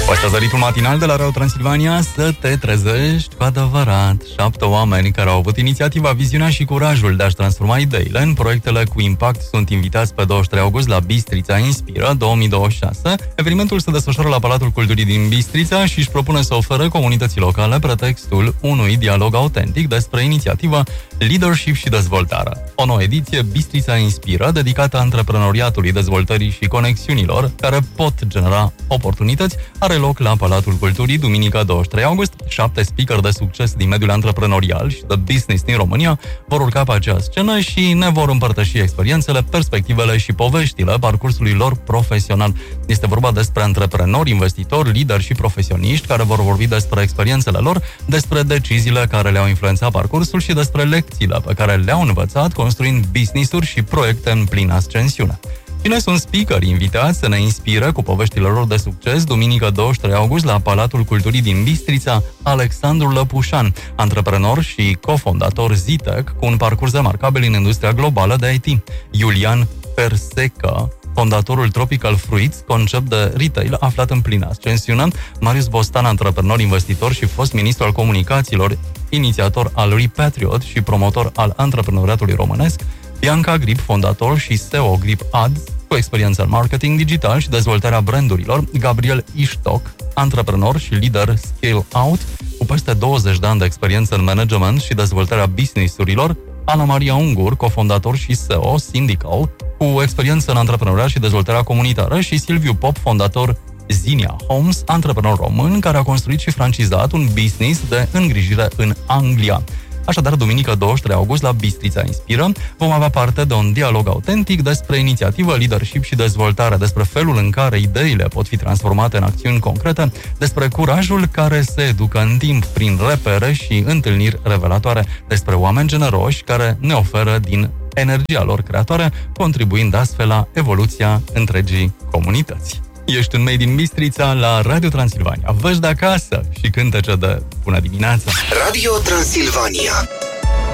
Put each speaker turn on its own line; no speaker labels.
Păstrează ritmul matinal de la Radio Transilvania să te trezești cu adevărat. 7 oameni care au avut inițiativa, viziunea și curajul de a-și transforma ideile în proiectele cu impact sunt invitați pe 23 august la Bistrița Inspiră 2026. Evenimentul se desfășoară la Palatul Culturii din Bistrița și își propune să ofere comunității locale pretextul unui dialog autentic despre inițiativă, leadership și dezvoltare. O nouă ediție, Bistrița Inspiră, dedicată antreprenoriatului, dezvoltării și conexiunilor care pot genera oportunități, are loc la Palatul Culturii, duminica 23 august. 7 speaker de succes din mediul antreprenorial și de business din România vor urca pe acea scenă și ne vor împărtăși experiențele, perspectivele și poveștile parcursului lor profesional. Este vorba despre antreprenori, investitori, lideri și profesioniști care vor vorbi despre experiențele lor, despre deciziile care le-au influențat parcursul și despre lecțiile pe care le-au învățat construind business-uri și proiecte în plină ascensiune. Cine sunt speakeri invitați să ne inspire cu poveștile lor de succes? Duminică 23 august la Palatul Culturii din Bistrița, Alexandru Lăpușan, antreprenor și cofondator Zitec, cu un parcurs remarcabil în industria globală de IT. Iulian Persecă, fondatorul Tropical Fruits, concept de retail aflat în plină ascensiune. Marius Bostan, antreprenor, investitor și fost ministru al comunicațiilor, inițiator al Repatriot și promotor al antreprenoriatului românesc. Bianca Grip, fondator și CEO Grip Ads, cu experiență în marketing digital și dezvoltarea brandurilor. Gabriel Iștoc, antreprenor și lider Scale Out, cu peste 20 de ani de experiență în management și dezvoltarea business-urilor. Ana Maria Ungur, cofondator și CEO Syndical, cu experiență în antreprenoriat și dezvoltarea comunitară, și Silviu Pop, fondator Zinia Homes, antreprenor român care a construit și francizat un business de îngrijire în Anglia. Așadar, duminică 23 august la Bistrița Inspiră vom avea parte de un dialog autentic despre inițiativă, leadership și dezvoltare, despre felul în care ideile pot fi transformate în acțiuni concrete, despre curajul care se educă în timp prin repere și întâlniri revelatoare, despre oameni generoși care ne oferă din energia lor creatoare, contribuind astfel la evoluția întregii comunități. Ești în Made in Bistrița la Radio Transilvania. Văși de acasă și cântece de bună dimineața.
Radio Transilvania.